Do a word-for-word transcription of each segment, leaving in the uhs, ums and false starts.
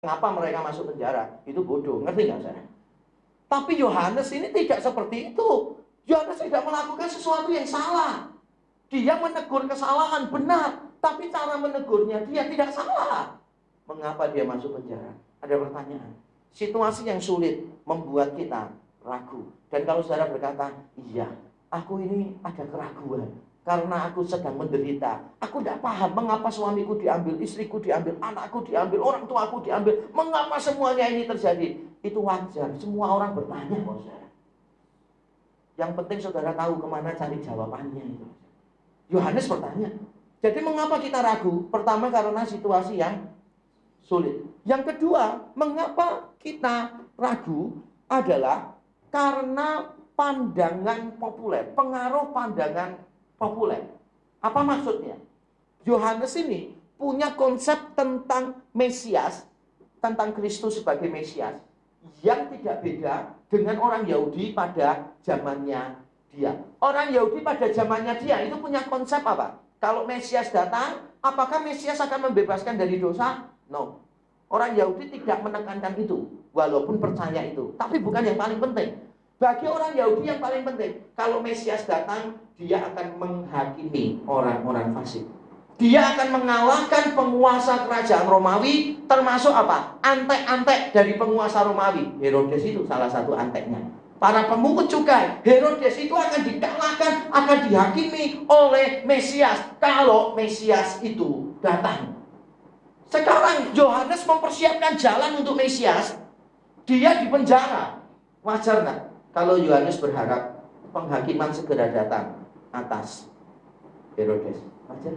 Mengapa mereka masuk penjara? Itu bodoh, ngerti nggak saya? Tapi Yohanes ini tidak seperti itu. Yohanes tidak melakukan sesuatu yang salah. Dia menegur kesalahan benar, tapi cara menegurnya dia tidak salah. Mengapa dia masuk penjara? Ada pertanyaan. Situasi yang sulit membuat kita ragu. Dan kalau saudara berkata, iya, aku ini ada keraguan. Karena aku sedang menderita. Aku tidak paham mengapa suamiku diambil, istriku diambil, anakku diambil, orang tuaku diambil. Mengapa semuanya ini terjadi? Itu wajar. Semua orang bertanya, kok saudara. Yang penting saudara tahu kemana cari jawabannya itu. Yohanes bertanya. Jadi mengapa kita ragu? Pertama karena situasi yang sulit. Yang kedua, mengapa kita ragu adalah karena pandangan populer, pengaruh pandangan populer. Apa maksudnya? Yohanes ini punya konsep tentang Mesias, tentang Kristus sebagai Mesias, yang tidak beda dengan orang Yahudi pada zamannya dia. Orang Yahudi pada zamannya dia itu punya konsep apa? Kalau Mesias datang, apakah Mesias akan membebaskan dari dosa? No. Orang Yahudi tidak menekankan itu, walaupun percaya itu. Tapi bukan yang paling penting. Bagi orang Yahudi yang paling penting, kalau Mesias datang, dia akan menghakimi orang-orang fasik. Dia akan mengalahkan penguasa kerajaan Romawi, termasuk apa? Antek-antek dari penguasa Romawi. Herodes itu salah satu anteknya. Para pemungut cukai, Herodes itu akan dikalahkan, akan dihakimi oleh Mesias. Kalau Mesias itu datang. Sekarang Yohanes mempersiapkan jalan untuk Mesias. Dia dipenjara. Wajar nggak? Kalau Yohanes berharap penghakiman segera datang atas Herodes, wajar.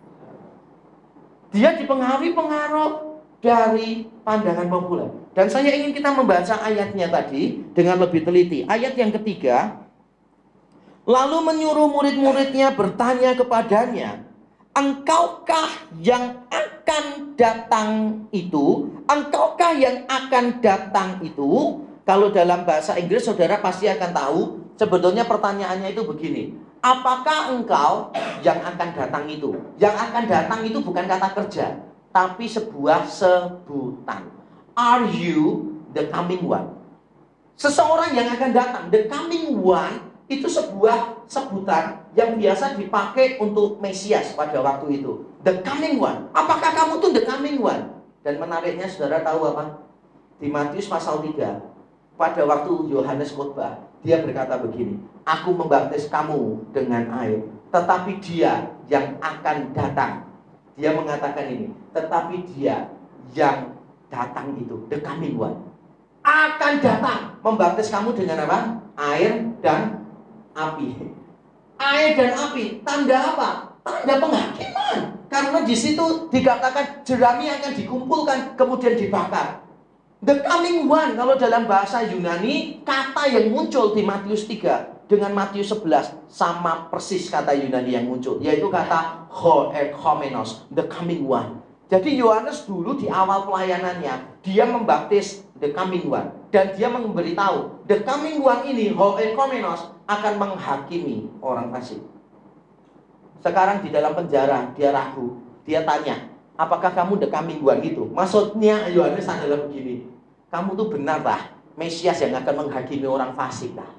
Dia dipengaruhi pengaruh dari pandangan populer. Dan saya ingin kita membaca ayatnya tadi dengan lebih teliti. Ayat yang ketiga, lalu menyuruh murid-muridnya bertanya kepadanya, engkaukah yang akan datang itu? Engkaukah yang akan datang itu? Kalau dalam bahasa Inggris saudara pasti akan tahu, sebetulnya pertanyaannya itu begini. Apakah engkau yang akan datang itu? Yang akan datang itu bukan kata kerja, tapi sebuah sebutan. Are you the coming one? Seseorang yang akan datang, the coming one, itu sebuah sebutan yang biasa dipakai untuk Mesias pada waktu itu. The coming one. Apakah kamu tuh the coming one? Dan menariknya saudara tahu apa? Di Matius pasal tiga. Pada waktu Yohanes khotbah, dia berkata begini, aku membaptis kamu dengan air, tetapi dia yang akan datang. Dia mengatakan ini, tetapi dia yang datang itu, the coming one, akan datang membaptis kamu dengan apa? Air dan api. Air dan api, tanda apa? Tanda penghakiman. Karena di situ dikatakan jerami akan dikumpulkan, kemudian dibakar. The coming one, kalau dalam bahasa Yunani, kata yang muncul di Matius tiga dengan Matius sebelas sama persis kata Yunani yang muncul, yaitu kata homenos, the coming one. Jadi Yohanes dulu di awal pelayanannya, dia membaptis the coming one, dan dia memberitahu the coming one ini, homenos, akan menghakimi orang fasik. Sekarang di dalam penjara, dia ragu, dia tanya, apakah kamu the coming one itu? Maksudnya Yohanes adalah begini, kamu tuh benar lah, Mesias yang akan menghakimi orang fasik lah.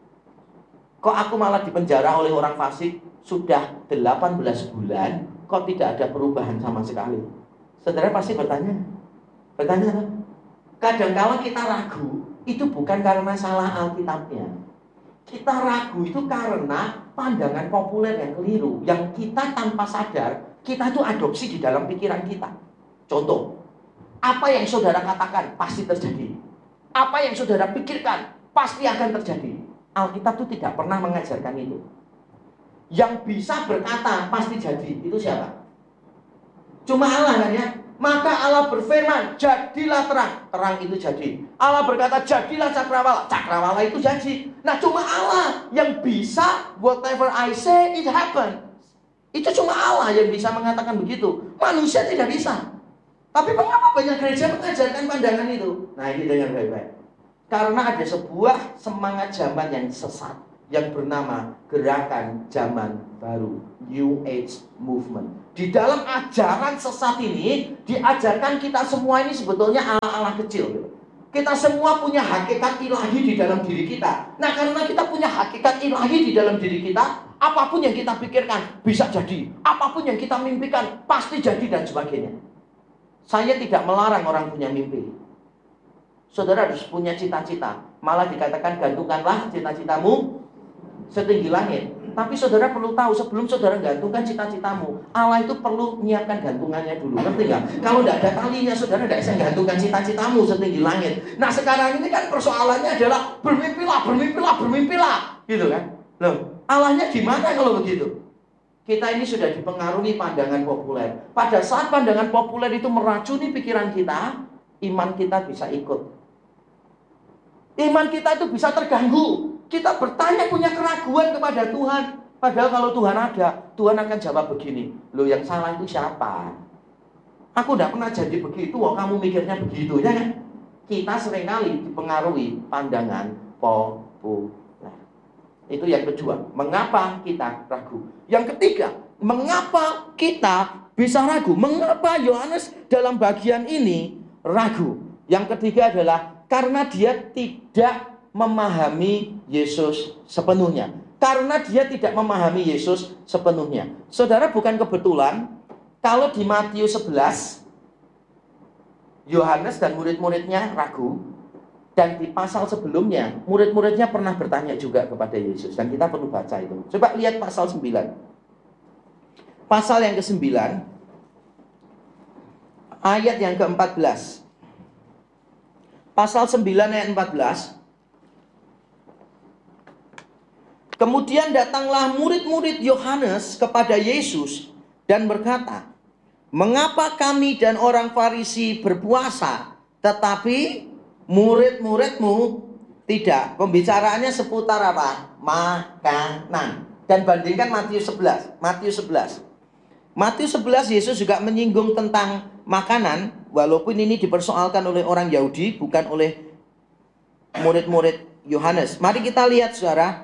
Kok aku malah dipenjara oleh orang fasik sudah delapan belas bulan, kok tidak ada perubahan sama sekali? Saudara pasti bertanya, bertanya kan? Kadang-kala kita ragu, itu bukan karena salah Alkitabnya. Kita ragu itu karena pandangan populer yang keliru, yang kita tanpa sadar, kita tuh adopsi di dalam pikiran kita. Contoh, apa yang saudara katakan pasti terjadi. Apa yang saudara pikirkan pasti akan terjadi. Alkitab itu tidak pernah mengajarkan itu. Yang bisa berkata pasti jadi, itu siapa? Cuma Allah kan ya. Maka Allah berfirman, jadilah terang, terang itu jadi. Allah berkata, jadilah cakrawala, cakrawala itu jadi. Nah cuma Allah yang bisa, whatever I say it happen. Itu cuma Allah yang bisa mengatakan begitu. Manusia tidak bisa. Tapi mengapa banyak gereja mengajarkan pandangan itu? Nah ini dengar baik-baik. Karena ada sebuah semangat zaman yang sesat, yang bernama gerakan zaman baru, New Age Movement. Di dalam ajaran sesat ini diajarkan kita semua ini sebetulnya ala-ala kecil. Kita semua punya hakikat ilahi di dalam diri kita. Nah, karena kita punya hakikat ilahi di dalam diri kita, apapun yang kita pikirkan bisa jadi. Apapun yang kita mimpikan pasti jadi dan sebagainya. Saya tidak melarang orang punya mimpi. Saudara harus punya cita-cita. Malah dikatakan gantungkanlah cita-citamu setinggi langit. Tapi saudara perlu tahu, sebelum saudara gantungkan cita-citamu, Allah itu perlu menyiapkan gantungannya dulu. Ngerti nggak? Kalau tidak ada talinya, saudara tidak bisa gantungkan cita-citamu setinggi langit. Nah, sekarang ini kan persoalannya adalah bermimpilah, bermimpilah, bermimpilah, gitu kan? Loh, Allahnya gimana kalau begitu? Kita ini sudah dipengaruhi pandangan populer. Pada saat pandangan populer itu meracuni pikiran kita, iman kita bisa ikut. Iman kita itu bisa terganggu. Kita bertanya, punya keraguan kepada Tuhan. Padahal kalau Tuhan ada, Tuhan akan jawab begini, loh, yang salah itu siapa? Aku tidak pernah jadi begitu, oh kamu mikirnya begitu, ya kan? Kita seringkali dipengaruhi pandangan populer. Itu yang kedua, mengapa kita ragu? Yang ketiga, mengapa kita bisa ragu? Mengapa Yohanes dalam bagian ini ragu? Yang ketiga adalah karena dia tidak memahami Yesus sepenuhnya. Karena dia tidak memahami Yesus sepenuhnya. Saudara, bukan kebetulan kalau di Matius sebelas Yohanes dan murid-muridnya ragu, dan di pasal sebelumnya murid-muridnya pernah bertanya juga kepada Yesus, dan kita perlu baca itu. Coba lihat pasal sembilan. Pasal yang kesembilan ayat yang keempat belas. Pasal sembilan ayat empat belas. Kemudian datanglah murid-murid Yohanes kepada Yesus dan berkata, "Mengapa kami dan orang Farisi berpuasa, tetapi murid-muridmu tidak?" Pembicaraannya seputar apa? Makanan. Dan bandingkan Matius sebelas. Matius sebelas. Matius sebelas Yesus juga menyinggung tentang makanan, walaupun ini dipersoalkan oleh orang Yahudi, bukan oleh murid-murid Yohanes. Mari kita lihat, saudara.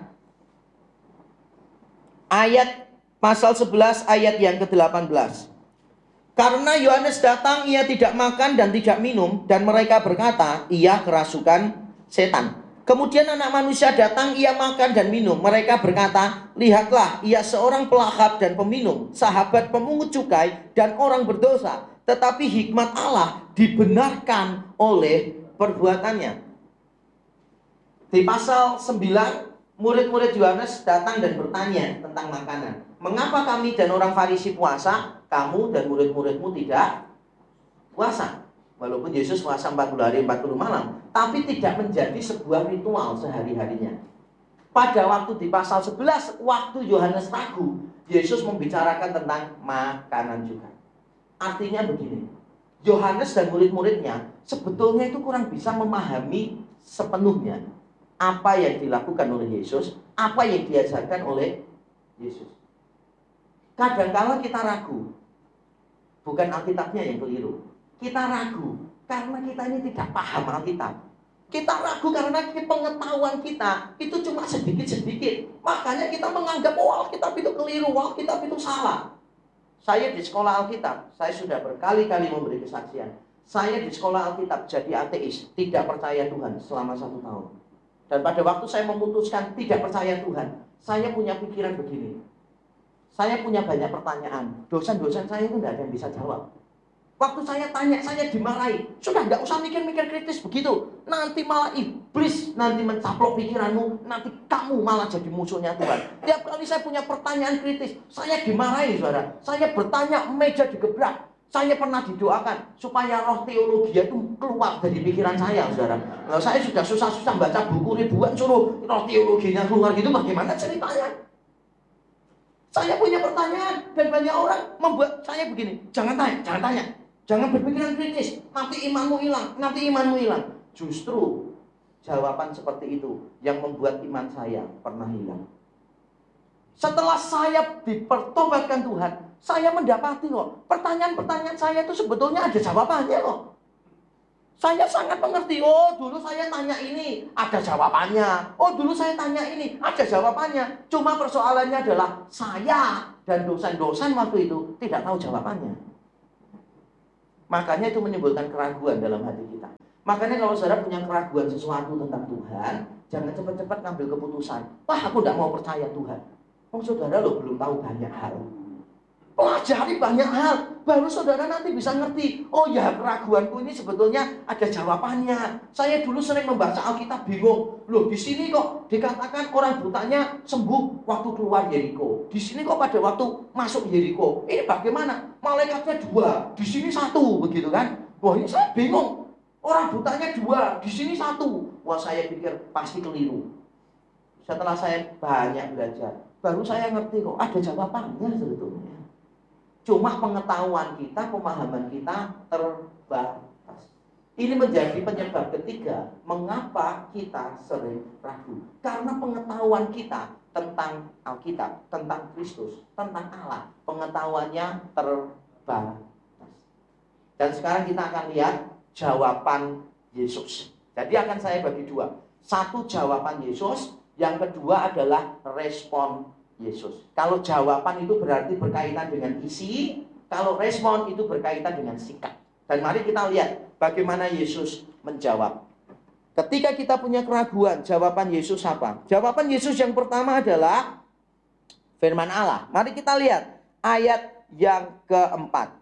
Ayat pasal sebelas ayat yang ke delapan belas. Karena Yohanes datang, ia tidak makan dan tidak minum, dan mereka berkata, ia kerasukan setan. Kemudian anak manusia datang, ia makan dan minum. Mereka berkata, lihatlah, ia seorang pelahap dan peminum, sahabat pemungut cukai dan orang berdosa. Tetapi hikmat Allah dibenarkan oleh perbuatannya. Di pasal sembilan, murid-murid Yohanes datang dan bertanya tentang makanan. Mengapa kami dan orang Farisi puasa, kamu dan murid-muridmu tidak puasa? Walaupun Yesus puasa empat puluh hari empat puluh malam, tapi tidak menjadi sebuah ritual sehari-harinya. Pada waktu di pasal sebelas, waktu Yohanes ragu, Yesus membicarakan tentang makanan juga. Artinya begini, Yohanes dan murid-muridnya sebetulnya itu kurang bisa memahami sepenuhnya apa yang dilakukan oleh Yesus, apa yang diajarkan oleh Yesus. Kadang-kala kita ragu, bukan Alkitabnya yang keliru. Kita ragu karena kita ini tidak paham Alkitab. Kita ragu karena pengetahuan kita itu cuma sedikit-sedikit. Makanya kita menganggap, oh Alkitab itu keliru, oh Alkitab itu salah. Saya di sekolah Alkitab, saya sudah berkali-kali memberi kesaksian. Saya di sekolah Alkitab jadi ateis, tidak percaya Tuhan selama satu tahun. Dan pada waktu saya memutuskan tidak percaya Tuhan, saya punya pikiran begini. Saya punya banyak pertanyaan. Dosen-dosen saya itu tidak ada yang bisa jawab. Waktu saya tanya, saya dimarahi. Sudah tidak usah mikir-mikir kritis begitu. Nanti malah iblis nanti mencaplok pikiranmu. Nanti kamu malah jadi musuhnya Tuhan. Tiap kali saya punya pertanyaan kritis, saya dimarahi, saudara. Saya bertanya, meja digebrak. Saya pernah didoakan supaya roh teologi itu keluar dari pikiran saya, saudara. Nah, saya sudah susah-susah baca buku ribuan, suruh roh teologinya keluar gitu, bagaimana ceritanya? Saya punya pertanyaan dan banyak orang membuat saya begini, jangan tanya, jangan tanya, jangan berpikiran kritis, nanti imanmu hilang, nanti imanmu hilang. Justru jawaban seperti itu yang membuat iman saya pernah hilang. Setelah saya dipertobatkan Tuhan, saya mendapati kok pertanyaan-pertanyaan saya itu sebetulnya ada jawabannya kok. Saya sangat mengerti. Oh, dulu saya tanya ini, ada jawabannya. Oh, dulu saya tanya ini, ada jawabannya. Cuma persoalannya adalah saya dan dosen-dosen waktu itu tidak tahu jawabannya. Makanya itu menimbulkan keraguan dalam hati kita. Makanya kalau saudara punya keraguan sesuatu tentang Tuhan, jangan cepat-cepat ngambil keputusan. Wah, aku tidak mau percaya Tuhan. Oh, saudara lo belum tahu banyak hal. Pelajari banyak hal, baru saudara nanti bisa ngerti. Oh ya, keraguanku ini sebetulnya ada jawabannya. Saya dulu sering membaca Alkitab bingung. Loh, di sini kok dikatakan orang butanya sembuh waktu keluar Yeriko. Di sini kok pada waktu masuk Yeriko. Ini bagaimana? Malaikatnya dua, di sini satu, begitu kan? Wah, ini saya bingung. Orang butanya dua, di sini satu. Wah, saya pikir pasti keliru. Setelah saya banyak belajar, baru saya ngerti kok ada jawabannya sebetulnya. Cuma pengetahuan kita, pemahaman kita terbatas. Ini menjadi penyebab ketiga mengapa kita sering ragu. Karena pengetahuan kita tentang Alkitab, tentang Kristus, tentang Allah, pengetahuannya terbatas. Dan sekarang kita akan lihat jawaban Yesus. Jadi akan saya bagi dua. Satu, jawaban Yesus. Yang kedua adalah respon Yesus. Kalau jawaban itu berarti berkaitan dengan isi, kalau respon itu berkaitan dengan sikap. Dan mari kita lihat bagaimana Yesus menjawab. Ketika kita punya keraguan, jawaban Yesus apa? Jawaban Yesus yang pertama adalah firman Allah. Mari kita lihat ayat yang keempat.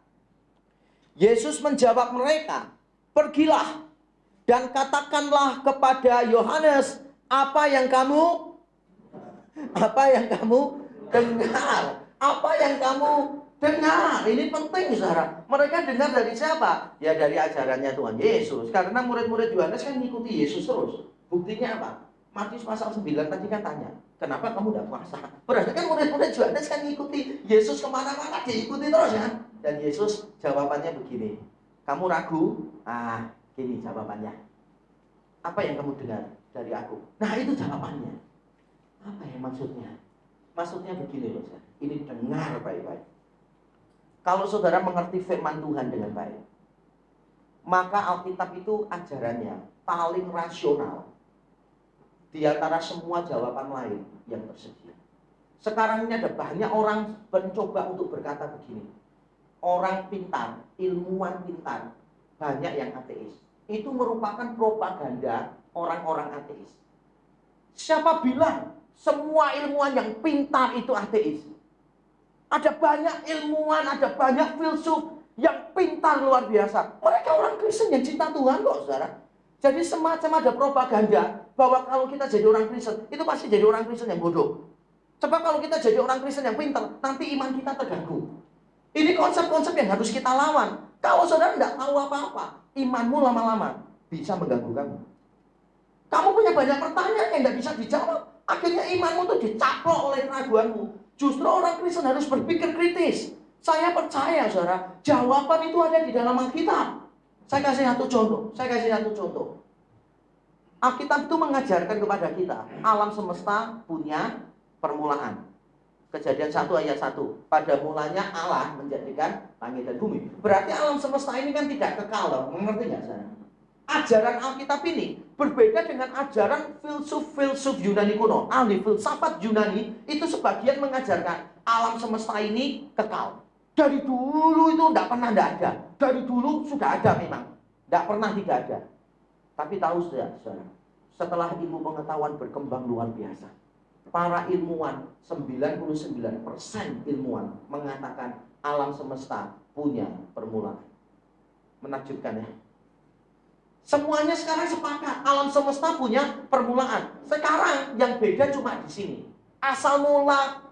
Yesus menjawab mereka, "Pergilah dan katakanlah kepada Yohanes apa yang kamu Apa yang kamu dengar. Apa yang kamu dengar. Ini penting, saudara. Mereka dengar dari siapa? Ya dari ajarannya Tuhan Yesus. Karena murid-murid Yohanes kan ngikuti Yesus terus. Buktinya apa? Matius pasal sembilan tadi kan tanya, kenapa kamu tidak puasa? Berarti kan murid-murid Yohanes kan ngikuti Yesus kemana-mana, diikuti terus kan? Dan Yesus jawabannya begini, kamu ragu? Ah, gini jawabannya. Apa yang kamu dengar dari aku? Nah, itu jawabannya. Apa yang maksudnya? Maksudnya begini loh, ini dengar baik-baik. Kalau saudara mengerti firman Tuhan dengan baik, maka Alkitab itu ajarannya paling rasional di antara semua jawaban lain yang tersedia. Sekarang ini ada banyak orang mencoba untuk berkata begini, orang pintar, ilmuwan pintar, banyak yang ateis. Itu merupakan propaganda orang-orang ateis. Siapa bilang semua ilmuwan yang pintar itu ateis? Ada banyak ilmuwan, ada banyak filsuf yang pintar luar biasa. Mereka orang Kristen yang cinta Tuhan kok, saudara. Jadi semacam ada propaganda bahwa kalau kita jadi orang Kristen, itu pasti jadi orang Kristen yang bodoh. Coba kalau kita jadi orang Kristen yang pintar, nanti iman kita terganggu. Ini konsep-konsep yang harus kita lawan. Kalau saudara tidak tahu apa-apa, imanmu lama-lama bisa mengganggu kamu. Kamu punya banyak pertanyaan yang tidak bisa dijawab. Akhirnya imanmu itu dicaplok oleh keraguanmu. Justru orang Kristen harus berpikir kritis. Saya percaya, saudara, jawaban itu ada di dalam Alkitab. Saya kasih satu contoh. Saya kasih satu contoh. Alkitab itu mengajarkan kepada kita, alam semesta punya permulaan. Kejadian satu ayat satu. Pada mulanya Allah menjadikan langit dan bumi. Berarti alam semesta ini kan tidak kekal. Mengerti nggak, saudara? Ajaran Alkitab ini berbeda dengan ajaran filsuf-filsuf Yunani kuno. Ahli filsafat Yunani itu sebagian mengajarkan alam semesta ini kekal. Dari dulu itu tidak pernah tidak ada. Dari dulu sudah ada memang. Tidak pernah tidak ada. Tapi tahu sudah, saudara, setelah ilmu pengetahuan berkembang luar biasa, para ilmuwan, sembilan puluh sembilan persen ilmuwan mengatakan alam semesta punya permulaan. Menakjubkan ya. Semuanya sekarang sepakat, alam semesta punya permulaan. Sekarang yang beda cuma di sini. Asal mula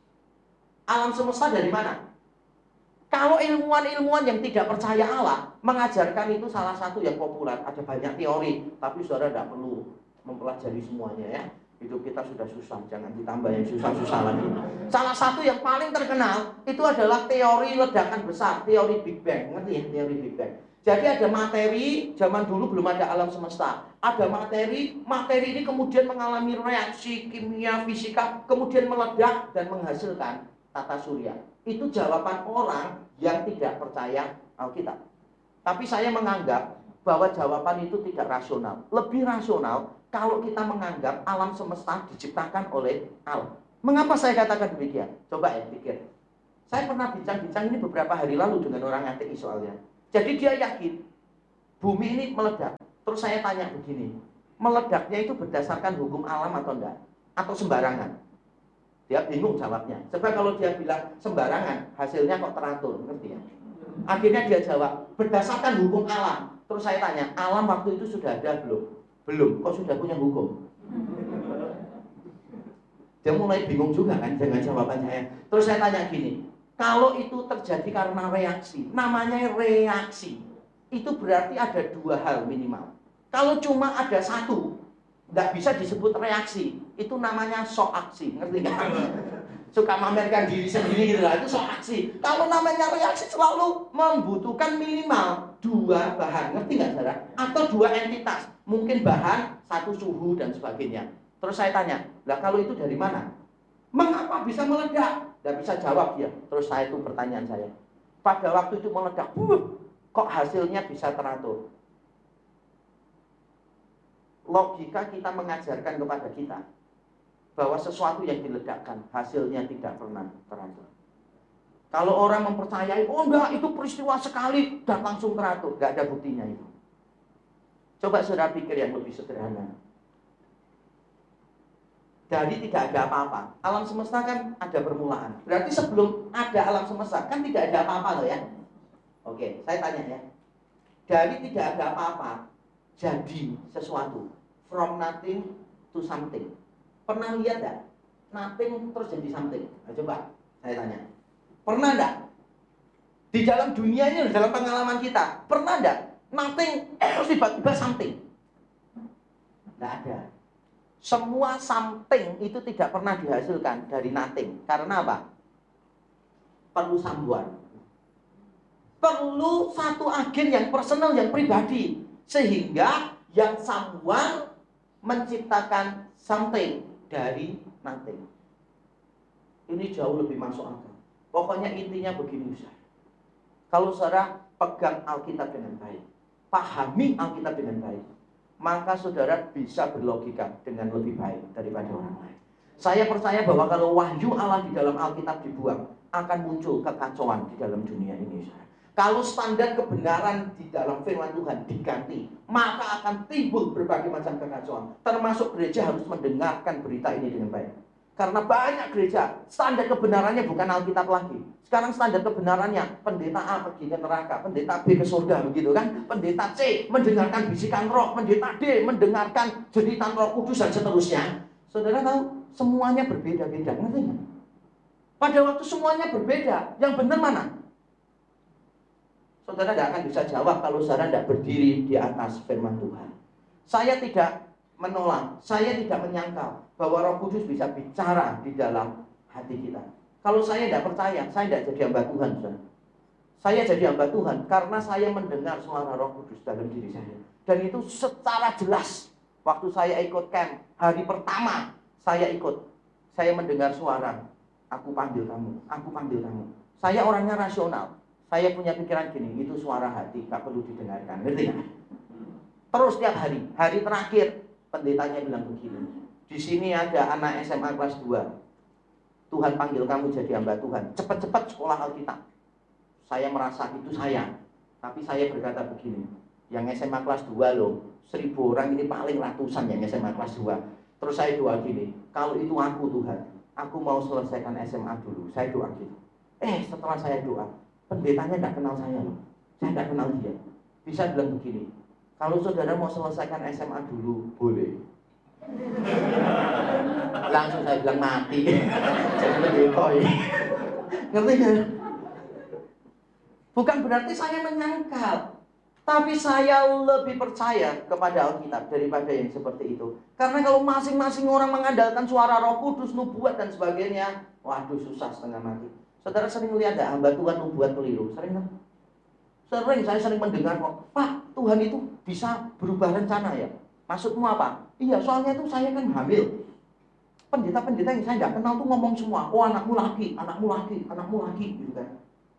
alam semesta dari mana? Kalau ilmuwan-ilmuwan yang tidak percaya Allah mengajarkan itu salah satu yang populer. Ada banyak teori, tapi saudara tidak perlu mempelajari semuanya ya. Hidup kita sudah susah, jangan ditambah yang susah-susah lagi. Salah satu yang paling terkenal itu adalah teori ledakan besar, teori Big Bang. Ngerti ya teori Big Bang? Jadi ada materi, zaman dulu belum ada alam semesta. Ada materi, materi ini kemudian mengalami reaksi kimia, fisika, kemudian meledak dan menghasilkan tata surya. Itu jawaban orang yang tidak percaya Alkitab. Tapi saya menganggap bahwa jawaban itu tidak rasional. Lebih rasional kalau kita menganggap alam semesta diciptakan oleh Allah. Mengapa saya katakan demikian? Coba ya pikir. Saya pernah bincang-bincang ini beberapa hari lalu dengan orang ateis soalnya. Jadi dia yakin bumi ini meledak. Terus saya tanya begini, meledaknya itu berdasarkan hukum alam atau enggak? Atau sembarangan? Dia bingung jawabnya. Sebab kalau dia bilang sembarangan, hasilnya kok teratur, ngerti ya? Akhirnya dia jawab, berdasarkan hukum alam. Terus saya tanya, alam waktu itu sudah ada belum? Belum, kok sudah punya hukum? Dia mulai bingung juga kan dengan jawaban saya. Terus saya tanya gini, kalau itu terjadi karena reaksi, namanya reaksi, itu berarti ada dua hal minimal. Kalau cuma ada satu, nggak bisa disebut reaksi, itu namanya sok aksi, ngerti nggak? Suka memamerkan diri sendiri gitu lah, itu sok aksi. Kalau namanya reaksi selalu membutuhkan minimal dua bahan, ngerti nggak saudara? Atau dua entitas, mungkin bahan, satu suhu dan sebagainya. Terus saya tanya, lah kalau itu dari mana? Mengapa bisa meledak? Nggak bisa jawab dia. Terus saya itu pertanyaan saya, pada waktu itu meledak, uh, kok hasilnya bisa teratur? Logika kita mengajarkan kepada kita bahwa sesuatu yang diledakkan hasilnya tidak pernah teratur. Kalau orang mempercayai, oh enggak, itu peristiwa sekali dan langsung teratur, enggak ada buktinya itu. Coba saudara pikir yang lebih sederhana. Dari tidak ada apa-apa, alam semesta kan ada permulaan. Berarti sebelum ada alam semesta kan tidak ada apa-apa loh ya. Oke, saya tanya ya. Dari tidak ada apa-apa jadi sesuatu, from nothing to something. Pernah lihat enggak? Nothing terus jadi something. Nah, coba saya tanya. Pernah enggak? Di dalam dunia ini, dalam pengalaman kita, pernah enggak? Nothing terus tiba-tiba something. Enggak ada. Semua something itu tidak pernah dihasilkan dari nothing. Karena apa? Perlu sambuan. Perlu satu agen yang personal, yang pribadi. Sehingga yang someone menciptakan something dari nothing. Ini jauh lebih masuk akal. Pokoknya intinya begini Ustaz. Kalau saudara pegang Alkitab dengan baik, pahami Alkitab dengan baik, maka saudara bisa berlogika dengan lebih baik daripada orang lain. Saya percaya bahwa kalau wahyu Allah di dalam Alkitab dibuang, akan muncul kekacauan di dalam dunia ini, saudara. Kalau standar kebenaran di dalam firman Tuhan diganti, maka akan timbul berbagai macam kekacauan. Termasuk gereja harus mendengarkan berita ini dengan baik. Karena banyak gereja, standar kebenarannya bukan Alkitab lagi. Sekarang standar kebenarannya, pendeta A pergi ke neraka, pendeta B ke surga, begitu kan? Pendeta C mendengarkan bisikan roh, pendeta D mendengarkan jeritan Roh Kudus dan seterusnya. Saudara tahu, semuanya berbeda-beda, ngerti nggak? Pada waktu semuanya berbeda, yang benar mana? Saudara tidak akan bisa jawab kalau saudara tidak berdiri di atas firman Tuhan. Saya tidak menolak, saya tidak menyangkal bahwa Roh Kudus bisa bicara di dalam hati kita. Kalau saya tidak percaya, saya tidak jadi hamba Tuhan, saudara. Saya jadi hamba Tuhan karena saya mendengar suara Roh Kudus dalam diri saya. Dan itu secara jelas. Waktu saya ikut camp, hari pertama saya ikut, saya mendengar suara, aku panggil kamu, aku panggil kamu. Saya orangnya rasional. Saya punya pikiran gini, itu suara hati, gak perlu didengarkan, ngerti gak? Terus tiap hari, hari terakhir pendetanya bilang begini, di sini ada anak S M A kelas dua, Tuhan panggil kamu jadi hamba Tuhan, cepat-cepat sekolah Alkitab. Saya merasa itu saya, tapi saya berkata begini, yang S M A kelas dua loh, seribu orang ini paling ratusan yang S M A kelas dua. Terus saya doa gini, kalau itu aku Tuhan, aku mau selesaikan S M A dulu, saya doa gitu. Eh setelah saya doa, pendetanya tidak kenal saya loh, saya tidak kenal dia. Bisa bilang begini, kalau saudara mau selesaikan S M A dulu, boleh. Langsung saya bilang mati. Jadi lebih koi. Ngerti kan? Bukan berarti saya menyangkal, tapi saya lebih percaya kepada Alkitab daripada yang seperti itu. Karena kalau masing-masing orang mengandalkan suara Roh Kudus, nubuat dan sebagainya, waduh susah setengah mati. Saudara sering lihat gak hamba Tuhan nubuat keliru? Sering kan? Sering, saya sering mendengar kok, Pak, Tuhan itu bisa berubah rencana ya? Maksudmu apa? Iya, soalnya itu saya kan hamil. Pendeta-pendeta yang saya nggak kenal tuh ngomong semua, oh anakmu laki, anakmu laki, anakmu laki, gitu kan.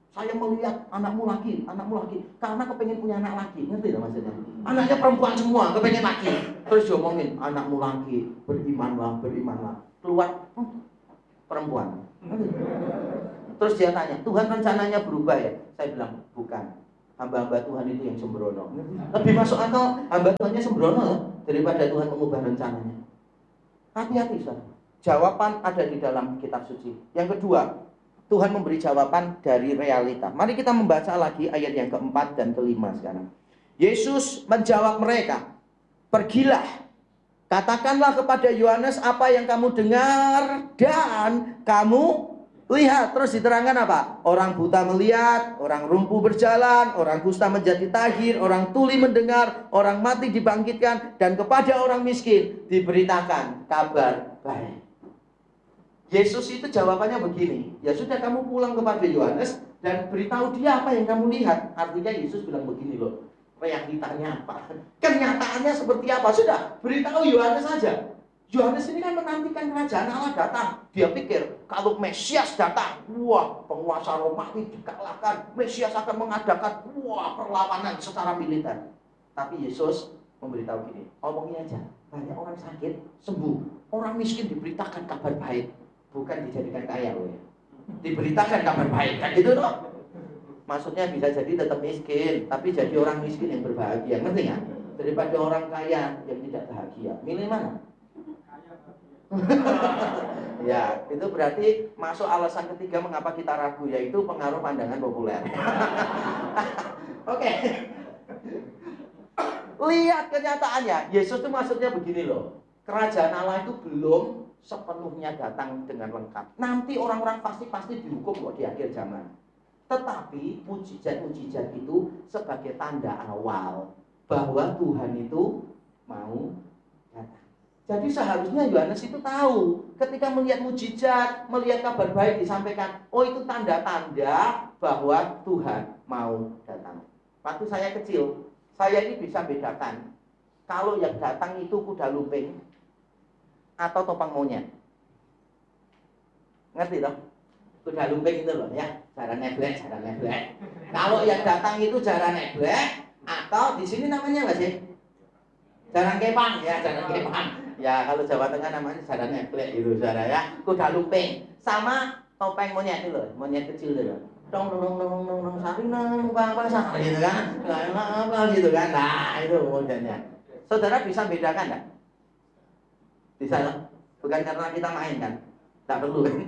Saya melihat anakmu laki, anakmu laki, karena kepengen punya anak laki, ngerti tak maksudnya? Anaknya perempuan semua, kepengen laki. Terus diomongin, anakmu laki, berimanlah, berimanlah. Keluar, hmm, perempuan. Terus dia tanya, Tuhan rencananya berubah ya? Saya bilang, bukan. Hamba-hamba Tuhan itu yang sembrono. Lebih masuk akal hamba Tuhannya sembrono loh, daripada Tuhan mengubah rencananya. Hati-hati, saudara. Jawaban ada di dalam kitab suci. Yang kedua, Tuhan memberi jawaban dari realita. Mari kita membaca lagi ayat yang keempat dan kelima sekarang. Yesus menjawab mereka, pergilah, katakanlah kepada Yohanes apa yang kamu dengar dan kamu lihat. Terus diterangkan apa? Orang buta melihat, orang lumpuh berjalan, orang kusta menjadi tahir, orang tuli mendengar, orang mati dibangkitkan, dan kepada orang miskin diberitakan kabar baik. Yesus itu jawabannya begini, ya sudah kamu pulang kepada Yohanes dan beritahu dia apa yang kamu lihat. Artinya Yesus bilang begini loh, realitanya apa? Kenyataannya seperti apa? Sudah, beritahu Yohanes saja. Yohanes ini kan menantikan kerajaan Allah datang. Dia pikir kalau Mesias datang, wah penguasa Romawi dikalahkan, Mesias akan mengadakan wah perlawanan secara militer. Tapi Yesus memberitahu gini, omongin aja, banyak orang sakit sembuh, orang miskin diberitakan kabar baik, bukan dijadikan kaya loh ya. Diberitakan kabar baik, kan gitu loh. Maksudnya bisa jadi tetap miskin, tapi jadi orang miskin yang berbahagia, ngerti nggak? Daripada orang kaya yang tidak bahagia, milih mana? Ya, itu berarti masuk alasan ketiga mengapa kita ragu, yaitu pengaruh pandangan populer. Oke. Okay. Lihat kenyataannya. Yesus itu maksudnya begini loh. Kerajaan Allah itu belum sepenuhnya datang dengan lengkap. Nanti orang-orang pasti-pasti dihukum kok di akhir zaman. Tetapi mujizat-mujizat itu sebagai tanda awal bahwa Tuhan itu mau datang. Jadi seharusnya Yohanes itu tahu ketika melihat mujizat, melihat kabar baik disampaikan, oh itu tanda-tanda bahwa Tuhan mau datang. Waktu saya kecil, saya ini bisa bedakan kalau yang datang itu kuda lumping atau topang monyet. Ngerti toh? Kuda lumping itu loh ya, jaran neblek, jaran neblek. Kalau yang datang itu jaran neblek atau di sini namanya apa sih? Jaran kepang ya, jaran kepang. Ya kalau Jawa Tengah namanya jaran neblek gitu, saudara ya. Kuda lumping sama topeng monyet itu loh, monyet kecil itu loh. Dong dong dong dong dong sari nang apa sari gitu kan, apa gitu kan. Nah itu modelnya. Saudara bisa bedakan nggak? Bisa loh. Bukan karena kita main kan, tak perlu kan.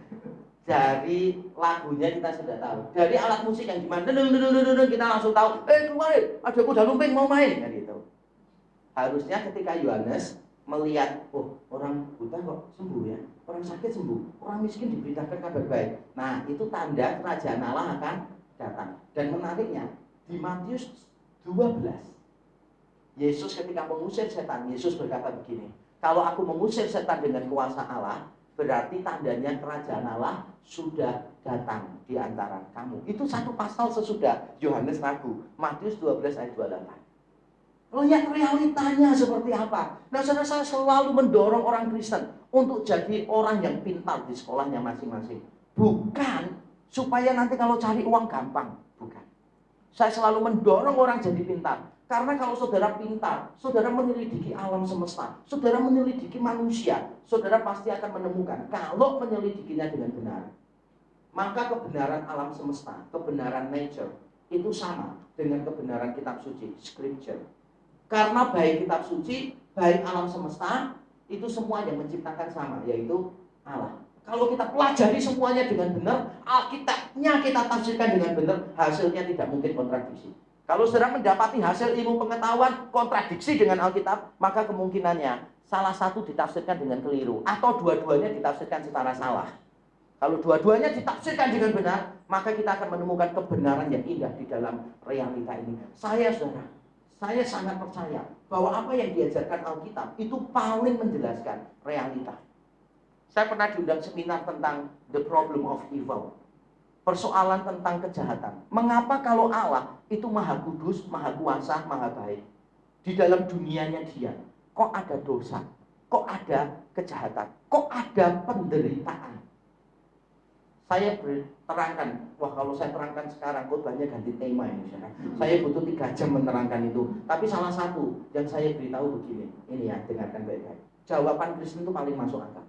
Dari lagunya kita sudah tahu. Dari alat musik yang gimana, kita langsung tahu. Eh kemarin ada kuda lumping mau main kan gitu. Harusnya ketika Yohanes melihat, oh orang buta kok sembuh ya, orang sakit sembuh, orang miskin diberitakan kabar baik. Nah itu tanda kerajaan Allah akan datang. Dan menariknya di Matius dua belas, Yesus ketika mengusir setan, Yesus berkata begini, kalau aku mengusir setan dengan kuasa Allah, berarti tandanya kerajaan Allah sudah datang di antara kamu. Itu satu pasal sesudah Yohanes ragu, Matius dua belas ayat dua puluh delapan. Lihat realitanya seperti apa. Nah, saudara, saya selalu mendorong orang Kristen untuk jadi orang yang pintar di sekolahnya masing-masing. Bukan supaya nanti kalau cari uang gampang. Bukan. Saya selalu mendorong orang jadi pintar. Karena kalau saudara pintar, saudara menyelidiki alam semesta, saudara menyelidiki manusia, saudara pasti akan menemukan kalau menyelidikinya dengan benar. Maka kebenaran alam semesta, kebenaran nature, itu sama dengan kebenaran kitab suci, scripture. Karena baik kitab suci, baik alam semesta, itu semua yang menciptakan sama, yaitu Allah. Kalau kita pelajari semuanya dengan benar, Alkitabnya kita tafsirkan dengan benar, hasilnya tidak mungkin kontradiksi. Kalau saudara mendapati hasil ilmu pengetahuan kontradiksi dengan Alkitab, maka kemungkinannya salah satu ditafsirkan dengan keliru, atau dua-duanya ditafsirkan secara salah. Kalau dua-duanya ditafsirkan dengan benar, maka kita akan menemukan kebenaran yang indah di dalam realita ini. Saya saudara, Saya sangat percaya bahwa apa yang diajarkan Alkitab itu paling menjelaskan realita. Saya pernah diundang seminar tentang the problem of evil. Persoalan tentang kejahatan. Mengapa kalau Allah itu maha kudus, maha kuasa, maha baik, di dalam dunianya dia, kok ada dosa, kok ada kejahatan, kok ada penderitaan? Saya terangkan, wah kalau saya terangkan sekarang khotbahnya ganti tema ini. Saya butuh tiga jam menerangkan itu. Tapi salah satu yang saya beritahu begini, ini ya, dengarkan baik-baik. Jawaban Kristen itu paling masuk akal.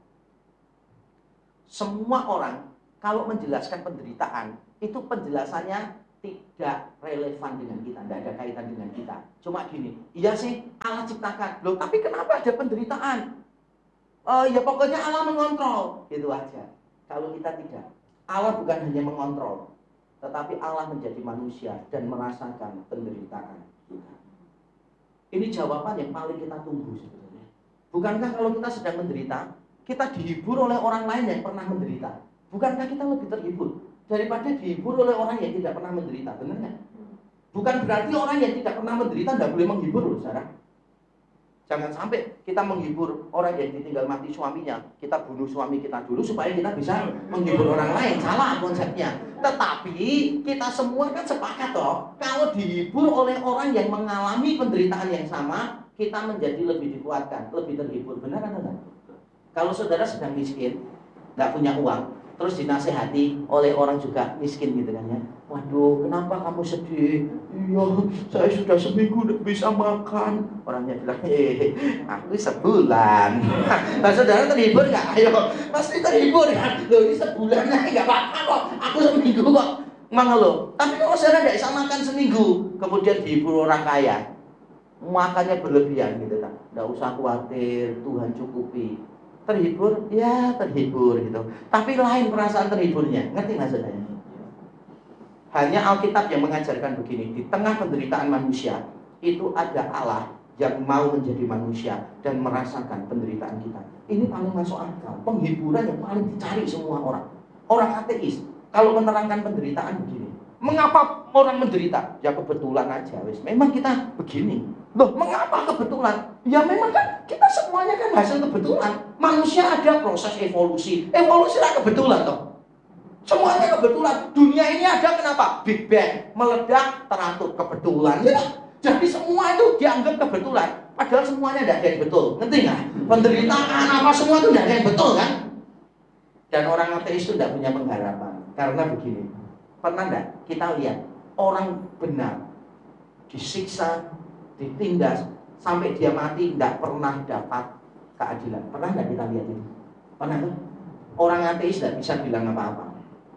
Semua orang kalau menjelaskan penderitaan, itu penjelasannya tidak relevan dengan kita, tidak ada kaitan dengan kita. Cuma gini, iya sih Allah ciptakan, loh tapi kenapa ada penderitaan? Uh, ya pokoknya Allah mengontrol, gitu aja. Kalau kita tidak, Allah bukan hanya mengontrol, tetapi Allah menjadi manusia dan merasakan penderitaan kita. Ini jawaban yang paling kita tunggu sebenarnya. Bukankah kalau kita sedang menderita, kita dihibur oleh orang lain yang pernah menderita? Bukankah kita lebih terhibur daripada dihibur oleh orang yang tidak pernah menderita? Benar nggak? Bukan berarti orang yang tidak pernah menderita tidak boleh menghibur loh, saudara. Jangan sampai kita menghibur orang yang ditinggal mati suaminya, kita bunuh suami kita dulu supaya kita bisa menghibur orang lain. Salah konsepnya. Tetapi kita semua kan sepakat toh, kalau dihibur oleh orang yang mengalami penderitaan yang sama, kita menjadi lebih dikuatkan, lebih terhibur. Benar atau enggak? Kalau saudara sedang miskin, nggak punya uang, terus dinasehati oleh orang juga miskin gitu kan ya. Waduh, kenapa kamu sedih? Iya, saya sudah seminggu tidak bisa makan. Orangnya bilang, eh, aku sebulan. Nah, saudara terhibur nggak? Ayo, pasti terhibur kan? Loh, ini sebulan aja nggak apa-apa kok. Aku seminggu kok. Mana lo? Tapi kalau saudara tidak bisa makan seminggu, kemudian dihibur orang kaya, makannya berlebihan gitu kan? Nggak usah khawatir, Tuhan cukupi. Terhibur, ya terhibur gitu. Tapi lain perasaan terhiburnya, ngerti maksudnya? Hanya Alkitab yang mengajarkan begini, di tengah penderitaan manusia itu ada Allah yang mau menjadi manusia dan merasakan penderitaan kita. Ini paling masuk akal, penghiburan yang paling dicari semua orang. Orang ateis kalau menerangkan penderitaan begini, mengapa orang menderita? Ya kebetulan aja, wis. Memang kita begini. Loh, mengapa kebetulan? Ya memang kan kita semuanya kan hasil kebetulan. Manusia ada proses evolusi. Evolusi lah kebetulan toh. Semuanya kebetulan. Dunia ini ada kenapa? Big Bang, meledak, teratur, kebetulan. Ya, jadi semua itu dianggap kebetulan. Padahal semuanya tidak ada yang betul. Ngerti nggak? Penderitaan apa semua itu tidak ada yang betul kan? Dan orang ateis itu tidak punya pengharapan. Karena begini, pernah enggak kita lihat orang benar disiksa, ditindas sampai dia mati tidak pernah dapat keadilan? Pernah enggak kita lihat itu? Pernah kan? Orang ateis tidak bisa bilang apa-apa.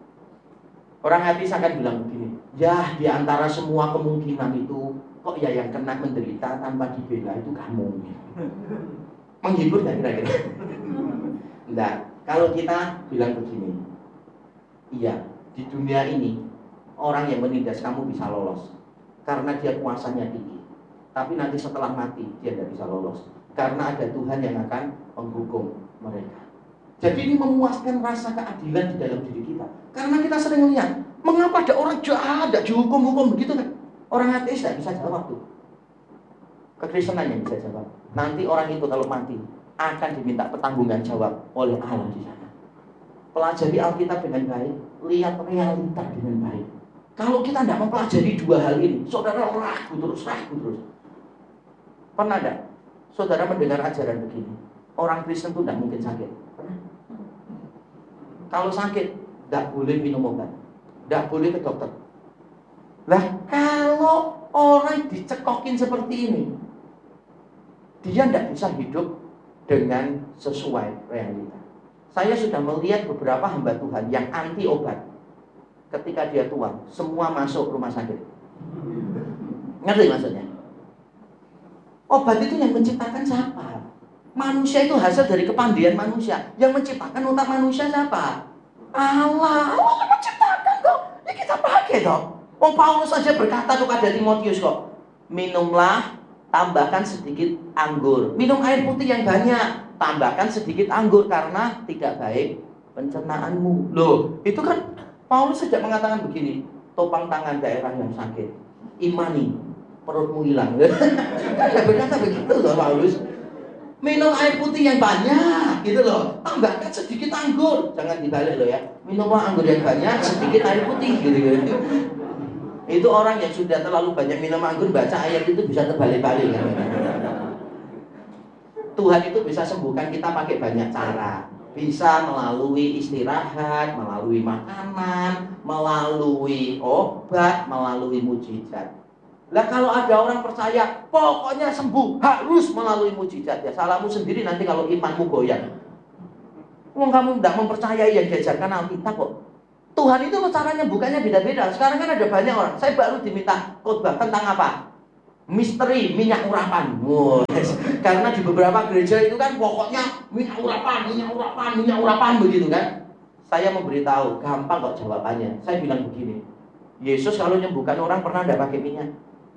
Orang ateis akan bilang begini, ya di antara semua kemungkinan itu kok ya yang kena menderita tanpa dibela itu kamu. Menghibur nggak kira-kira? Enggak. Kalau kita bilang begini, iya di dunia ini orang yang menindas kamu bisa lolos karena dia kuasanya tinggi. Tapi nanti setelah mati dia tidak bisa lolos karena ada Tuhan yang akan menghukum mereka. Jadi ini memuaskan rasa keadilan di dalam diri kita. Karena kita sering lihat, mengapa ada orang jahat tidak dihukum-hukum begitu kan? Orang ateis tidak bisa jawab tuh. Kekristenan yang bisa jawab. Nanti orang itu kalau mati akan diminta pertanggungan jawab oleh Allah di sana. Pelajari Alkitab dengan baik, lihat realita dengan baik. Kalau kita tidak mempelajari dua hal ini, saudara ragu terus, ragu terus. Pernah tidak saudara mendengar ajaran begini? Orang Kristen itu tidak mungkin sakit. Pernah? Kalau sakit, tidak boleh minum obat, tidak boleh ke dokter. Lah, kalau orang dicekokin seperti ini, dia tidak bisa hidup dengan sesuai realita. Saya sudah melihat beberapa hamba Tuhan yang anti obat. Ketika dia tua, semua masuk rumah sakit. Ngerti maksudnya? Obat itu yang menciptakan siapa? Manusia itu hasil dari kepandaian manusia. Yang menciptakan otak manusia siapa? Allah. Allah yang menciptakan kok. Ya kita pakai kok. Oh, Paulus saja berkata kepada Timotius kok, minumlah, tambahkan sedikit anggur. Minum air putih yang banyak, tambahkan sedikit anggur karena tidak baik pencernaanmu. Loh, itu kan Paulus sejak mengatakan begini, topang tangan daerah yang sakit, imani, perutmu hilang. Kan gak berkata begitu loh Paulus. Minum air putih yang banyak, gitu loh. Tambahkan sedikit anggur, jangan dibalik loh ya. Minumlah anggur yang banyak, sedikit air putih, gitu gitu. Itu orang yang sudah terlalu banyak minum anggur, baca ayat itu bisa terbalik-balik kan. Tuhan itu bisa sembuhkan kita pakai banyak cara. Bisa melalui istirahat, melalui makanan, melalui obat, melalui mujizat. Lah kalau ada orang percaya pokoknya sembuh harus melalui mujizat, ya salahmu sendiri nanti kalau imanmu goyang. Wong kamu tidak mempercayai yang diajarkan Alkitab kok. Tuhan itu caranya bukannya beda-beda. Sekarang kan ada banyak orang. Saya baru diminta khotbah tentang apa? Misteri minyak urapan. Wow. Karena di beberapa gereja itu kan pokoknya minyak urapan, minyak urapan, minyak urapan begitu kan. Saya memberitahu, gampang kok jawabannya. Saya bilang begini, Yesus kalau nyembuhkan orang pernah tidak pakai minyak?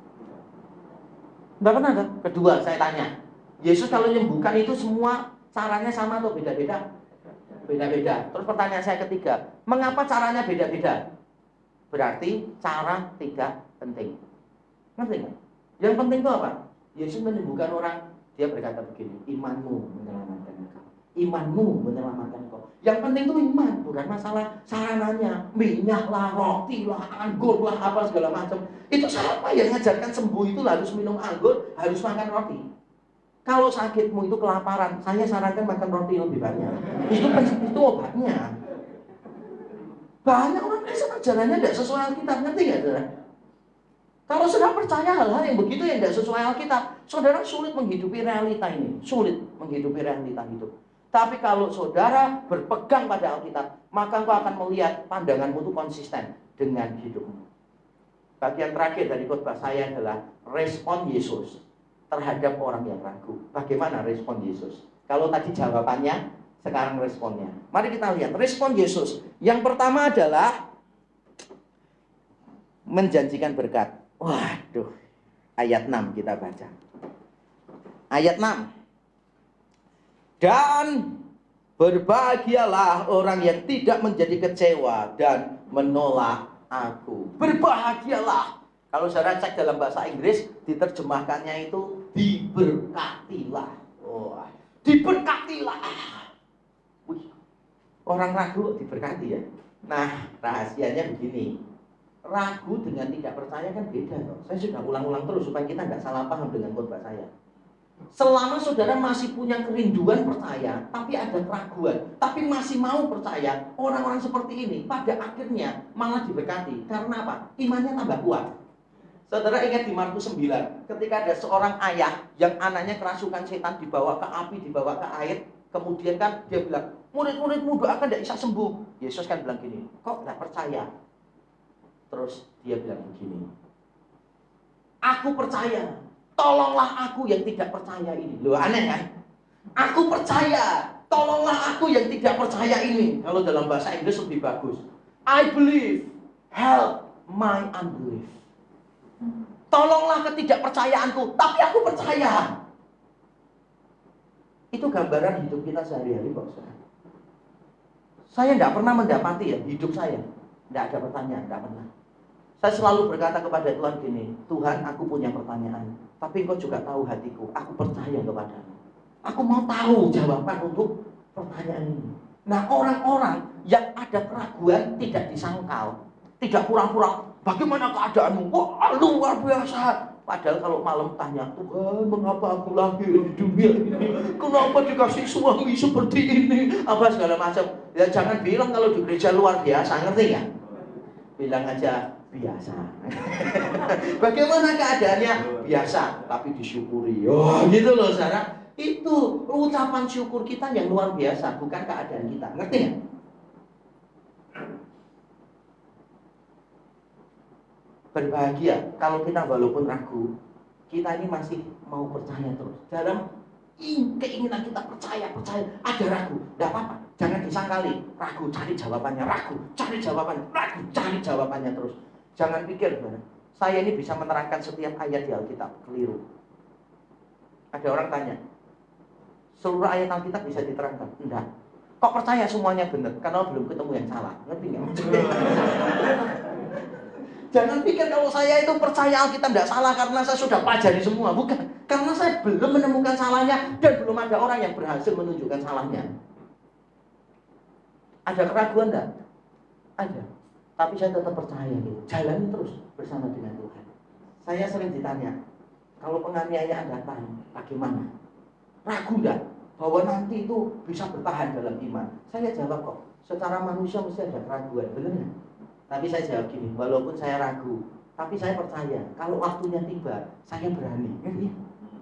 Tidak pernah kan? Kedua saya tanya, Yesus kalau nyembuhkan itu semua caranya sama atau beda-beda? Beda-beda. Terus pertanyaan saya ketiga, mengapa caranya beda-beda? Berarti cara tidak penting. Ngerti nggak? Yang penting itu apa? Yesus menyembuhkan orang, dia berkata begini, imanmu menyelamatkan engkau. Imanmu menyelamatkan engkau. Yang penting itu iman, bukan masalah sarananya, minyak lah, roti lah, anggur lah, apa segala macam. Itu siapa yang ngajarkan sembuh itu harus minum anggur, harus makan roti? Kalau sakitmu itu kelaparan, saya sarankan makan roti lebih banyak. Itu itu obatnya. Banyak orang Kristen ajarannya tidak sesuai Alkitab, ngerti nggak saudara? Kalau sudah percaya hal-hal yang begitu yang tidak sesuai Alkitab, saudara sulit menghidupi realita ini, sulit menghidupi realita hidup. Tapi kalau saudara berpegang pada Alkitab, maka engkau akan melihat pandanganmu itu konsisten dengan hidupmu. Bagian terakhir dari khotbah saya adalah respon Yesus terhadap orang yang ragu. Bagaimana respon Yesus? Kalau tadi jawabannya, sekarang responnya. Mari kita lihat respon Yesus. Yang pertama adalah menjanjikan berkat. Waduh, ayat enam kita baca. Ayat enam. Dan berbahagialah orang yang tidak menjadi kecewa dan menolak aku. Berbahagialah. Kalau saudara cek dalam bahasa Inggris, diterjemahkannya itu diberkatilah. Oh, diberkatilah. Wih, orang ragu diberkati ya. Nah, rahasianya begini. Ragu dengan tidak percaya kan beda toh. Saya sudah ulang-ulang terus supaya kita nggak salah paham dengan khotbah saya. Selama saudara masih punya kerinduan percaya, tapi ada keraguan, tapi masih mau percaya, orang-orang seperti ini pada akhirnya malah diberkati. Karena apa? Imannya tambah kuat. Saudara ingat di Markus sembilan, ketika ada seorang ayah yang anaknya kerasukan setan dibawa ke api, dibawa ke air, kemudian kan dia bilang, murid-muridmu doakan tidak bisa sembuh. Yesus kan bilang gini, kok tidak percaya? Terus dia bilang begini, aku percaya, tolonglah aku yang tidak percaya ini. Loh aneh kan? Aku percaya, tolonglah aku yang tidak percaya ini. Kalau dalam bahasa Inggris lebih bagus, I believe, help my unbelief. Tolonglah ketidakpercayaanku, tapi aku percaya. Itu gambaran hidup kita sehari-hari kok. Saya tidak pernah mendapati ya hidup saya, tidak ada pertanyaan, tidak pernah. Saya selalu berkata kepada Tuhan gini, Tuhan aku punya pertanyaan, tapi Engkau juga tahu hatiku, aku percaya kepadamu. Aku mau tahu jawaban untuk pertanyaan ini. Nah orang-orang yang ada keraguan tidak disangkal, tidak pura-pura, bagaimana keadaanmu? Wah luar biasa. Padahal kalau malam tanya, Tuhan mengapa aku lahir di dunia ini? Kenapa dikasih suami seperti ini? Apa segala macam. Ya jangan bilang kalau di gereja luar biasa, ngerti ya? Bilang aja biasa. Bagaimana keadaannya? Biasa, tapi disyukuri. Oh, gitu loh, saudara. Itu ucapan syukur kita yang luar biasa, bukan keadaan kita. Ngerti ya? Berbahagia kalau kita walaupun ragu, kita ini masih mau percaya terus. Dalam keinginan kita percaya, percaya, ada ragu, tidak apa-apa. Jangan disangkali, ragu, cari jawabannya, ragu, cari jawabannya, ragu, cari jawabannya terus. Jangan pikir, saya ini bisa menerangkan setiap ayat di Alkitab, keliru. Ada orang tanya, seluruh ayat Alkitab bisa diterangkan? Enggak. Kok percaya semuanya benar? Karena belum ketemu yang salah. Ngerti nggak? Jangan pikir kalau saya itu percaya Alkitab tidak salah karena saya sudah pelajari semua. Bukan. Karena saya belum menemukan salahnya dan belum ada orang yang berhasil menunjukkan salahnya. Ada keraguan enggak? Ada. Tapi saya tetap percaya gitu. Jalani terus bersama dengan Tuhan. Saya sering ditanya, kalau penganiayaan datang, bagaimana? Ragu enggak? bahwa nanti itu bisa bertahan dalam iman. Saya jawab kok, secara manusia mesti ada keraguan, benar nggak? Tapi saya jawab gini, walaupun saya ragu, tapi saya percaya kalau waktunya tiba, saya berani. Ya,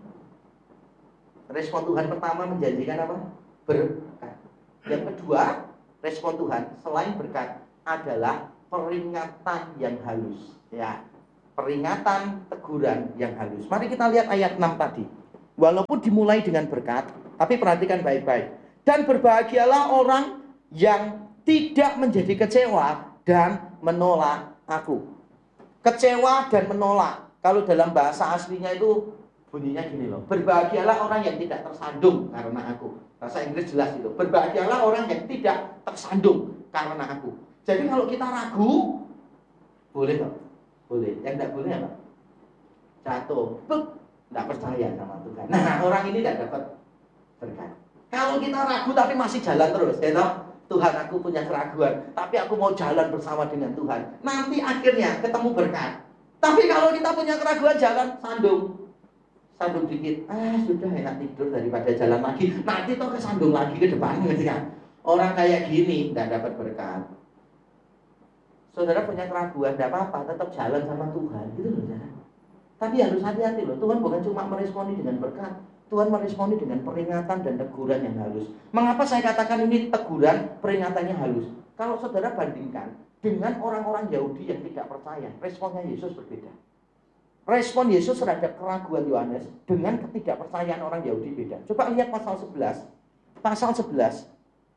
respon Tuhan pertama menjanjikan apa? Berkat. Yang kedua, respon Tuhan selain berkat adalah peringatan yang halus. Ya, peringatan, teguran yang halus. Mari kita lihat ayat enam tadi. Walaupun dimulai dengan berkat, tapi perhatikan baik-baik. Dan berbahagialah orang yang tidak menjadi kecewa dan menolak aku. Kecewa dan menolak. Kalau dalam bahasa aslinya itu bunyinya gini loh. Berbahagialah orang yang tidak tersandung karena aku. Bahasa Inggris jelas itu. Berbahagialah orang yang tidak tersandung karena aku. Jadi kalau kita ragu, boleh kok. Boleh. Yang tidak boleh apa? Jatuh. Buk. Tidak percaya sama Tuhan. Nah, orang ini tidak dapat berkat. Kalau kita ragu tapi masih jalan terus, ya toh? Tuhan, aku punya keraguan, tapi aku mau jalan bersama dengan Tuhan. Nanti akhirnya ketemu berkat. Tapi kalau kita punya keraguan, jalan sandung. Sandung dikit, ah sudah enak tidur daripada jalan lagi. Nanti toh kesandung lagi ke depan, gitu kan? Orang kayak gini tidak dapat berkat. Saudara punya keraguan, tidak apa-apa, tetap jalan sama Tuhan, gitu loh, saudara. Tapi harus hati-hati loh, Tuhan bukan cuma meresponi dengan berkat, Tuhan meresponi dengan peringatan dan teguran yang halus. Mengapa saya katakan ini teguran, peringatannya halus? Kalau saudara bandingkan dengan orang-orang Yahudi yang tidak percaya, responnya Yesus berbeda. Respon Yesus terhadap keraguan Yohanes dengan ketidakpercayaan orang Yahudi beda. Coba lihat pasal sebelas. Pasal sebelas.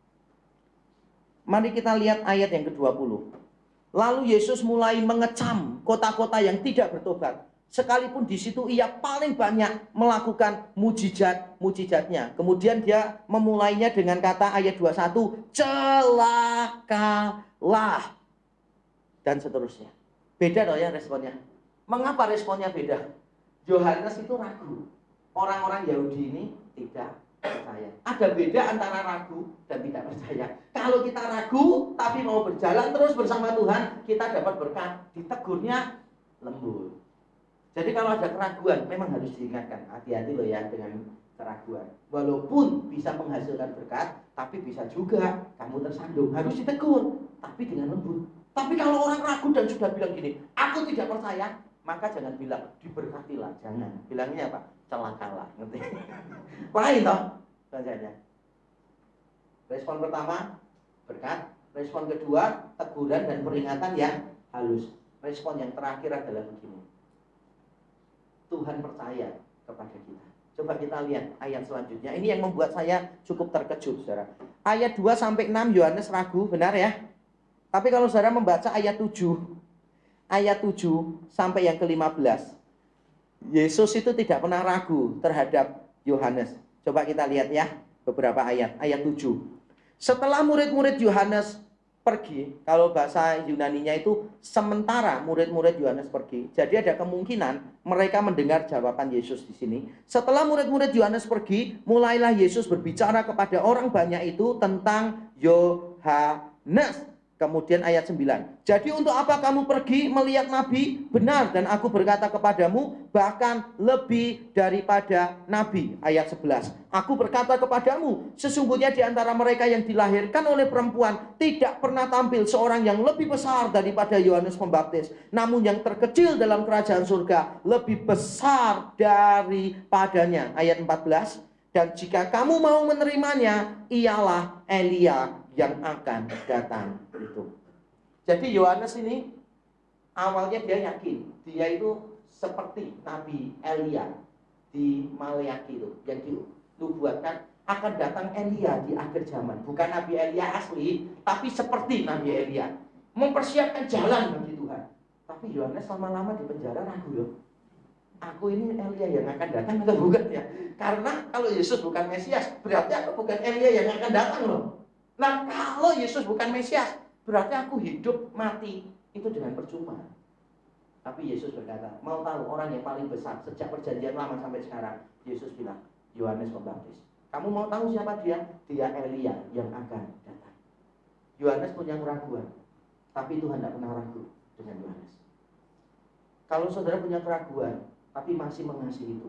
Mari kita lihat ayat yang kedua puluh. Lalu Yesus mulai mengecam kota-kota yang tidak bertobat. Sekalipun di situ ia paling banyak melakukan mujizat-mujizatnya. Kemudian dia memulainya dengan kata ayat dua puluh satu, celakalah. Dan seterusnya. Beda loh ya responnya. Mengapa responnya beda? Yohanes itu ragu. Orang-orang Yahudi ini tidak percaya. Ada beda antara ragu dan tidak percaya. Kalau kita ragu tapi mau berjalan terus bersama Tuhan, kita dapat berkat. Ditegurnya lembut. Jadi kalau ada keraguan, memang harus diingatkan. Hati-hati loh ya dengan keraguan. Walaupun bisa menghasilkan berkat, tapi bisa juga kamu tersandung. Harus ditegur, tapi dengan lembut. Tapi kalau orang ragu dan sudah bilang gini, aku tidak percaya, maka jangan bilang diberkatilah, jangan. Bilangnya apa? Celakalah, ngerti? Lain toh bacanya. Respon pertama berkat, respon kedua teguran dan peringatan yang halus. Respon yang terakhir adalah begini. Tuhan percaya kepada kita. Coba kita lihat ayat selanjutnya. Ini yang membuat saya cukup terkejut, saudara. Ayat dua sampai enam Yohanes ragu, benar ya? Tapi kalau saudara membaca ayat tujuh, ayat tujuh sampai yang ke lima belas, Yesus itu tidak pernah ragu terhadap Yohanes. Coba kita lihat ya beberapa ayat. Ayat tujuh. Setelah murid-murid Yohanes pergi, kalau bahasa Yunaninya itu sementara murid-murid Yohanes pergi. Jadi ada kemungkinan mereka mendengar jawaban Yesus di sini. Setelah murid-murid Yohanes pergi, mulailah Yesus berbicara kepada orang banyak itu tentang Yohanes. Kemudian ayat sembilan. Jadi untuk apa kamu pergi melihat nabi? Benar, dan aku berkata kepadamu, bahkan lebih daripada nabi. Ayat sebelas. Aku berkata kepadamu, sesungguhnya di antara mereka yang dilahirkan oleh perempuan tidak pernah tampil seorang yang lebih besar daripada Yohanes Pembaptis. Namun yang terkecil dalam kerajaan surga lebih besar daripadanya. Ayat empat belas. Dan jika kamu mau menerimanya, ialah Elia yang akan datang itu. Jadi Yohanes ini awalnya dia yakin dia itu seperti Nabi Elia di Maleakhi itu yang dinubuatkan akan datang Elia di akhir zaman. Bukan Nabi Elia asli, tapi seperti Nabi Elia, mempersiapkan jalan bagi Tuhan. Tapi Yohanes lama-lama di penjara ragu loh. Aku ini Elia yang akan datang atau bukan ya? Karena kalau Yesus bukan Mesias, berarti aku bukan Elia yang akan datang loh. Nah, kalau Yesus bukan Mesias, berarti aku hidup mati itu dengan percuma. Tapi Yesus berkata, mau tahu orang yang paling besar sejak perjanjian lama sampai sekarang? Yesus bilang, Yohanes Pembaptis. Kamu mau tahu siapa dia? Dia Elia yang akan datang. Yohanes punya keraguan, tapi Tuhan tidak pernah ragu dengan Yohanes. Kalau saudara punya keraguan, tapi masih mengasihi Tuhan,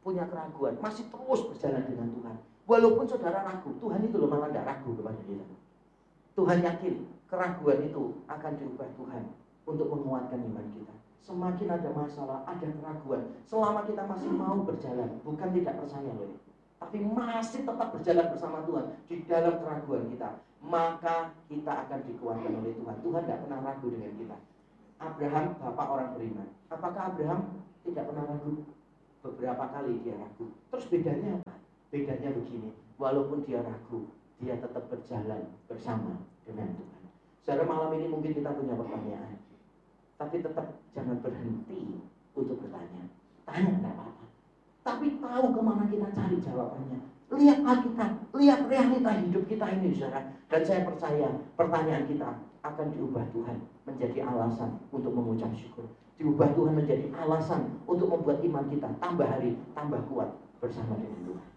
punya keraguan, masih terus berjalan dengan Tuhan. Walaupun saudara ragu, Tuhan itu loh malah tidak ragu kepada kita. Tuhan yakin keraguan itu akan diubah Tuhan untuk menguatkan iman kita. Semakin ada masalah, ada keraguan, selama kita masih mau berjalan, bukan tidak percaya loh, tapi masih tetap berjalan bersama Tuhan di dalam keraguan kita, maka kita akan dikuatkan oleh Tuhan. Tuhan tidak pernah ragu dengan kita. Abraham, bapak orang beriman. Apakah Abraham tidak pernah ragu? Beberapa kali dia ragu. Terus bedanya apa? Bedanya begini, walaupun dia ragu, dia tetap berjalan bersama dengan Tuhan. Saudara, malam ini mungkin kita punya pertanyaan, tapi tetap jangan berhenti untuk bertanya. Tanya tidak apa-apa, tapi tahu kemana kita cari jawabannya. Lihat Alkitab, lihat realita hidup kita ini, saudara. Dan saya percaya pertanyaan kita akan diubah Tuhan menjadi alasan untuk mengucap syukur. Diubah Tuhan menjadi alasan untuk membuat iman kita tambah hari, tambah kuat bersama dengan Tuhan.